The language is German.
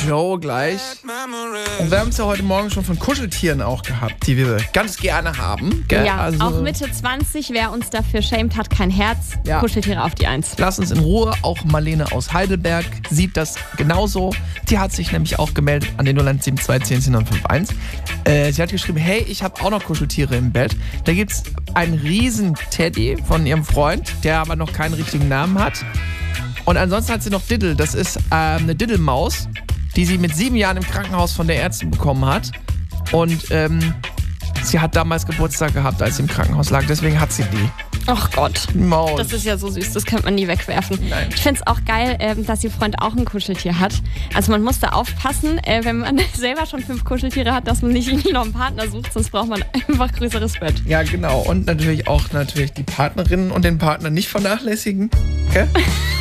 Joe gleich. Und wir haben es ja heute Morgen schon von Kuscheltieren auch gehabt, die wir ganz gerne haben. Gell? Ja, also, auch Mitte 20, wer uns dafür schämt, hat kein Herz. Ja. Kuscheltiere auf die 1. Lass uns in Ruhe. Auch Marlene aus Heidelberg sieht das genauso. Die hat sich nämlich auch gemeldet an den 0172 10 Sie hat geschrieben, hey, ich habe auch noch Kuscheltiere im Bett. Da gibt's einen riesen Teddy von ihrem Freund, der aber noch keinen richtigen Namen hat. Und ansonsten hat sie noch Diddle. Das ist eine Diddlemaus, die sie mit 7 Jahren im Krankenhaus von der Ärztin bekommen hat. Und sie hat damals Geburtstag gehabt, als sie im Krankenhaus lag. Deswegen hat sie die. Ach Gott. Maus. Das ist ja so süß, das könnte man nie wegwerfen. Nein. Ich finde es auch geil, dass ihr Freund auch ein Kuscheltier hat. Also man muss da aufpassen, wenn man selber schon 5 Kuscheltiere hat, dass man nicht irgendwie noch einen Partner sucht, sonst braucht man einfach größeres Bett. Ja, genau. Und natürlich auch die Partnerinnen und den Partner nicht vernachlässigen. Okay?